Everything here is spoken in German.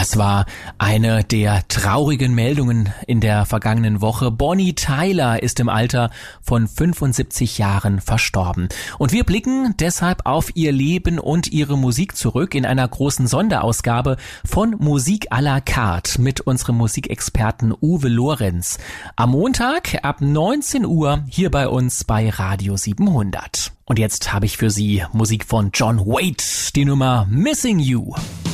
Es war eine der traurigen Meldungen in der vergangenen Woche. Bonnie Tyler ist im Alter von 75 Jahren verstorben. Und wir blicken deshalb auf ihr Leben und ihre Musik zurück in einer großen Sonderausgabe von Musik à la carte mit unserem Musikexperten Uwe Lorenz. Am Montag ab 19 Uhr hier bei uns bei Radio 700. Und jetzt habe ich für Sie Musik von John Waite, die Nummer Missing You.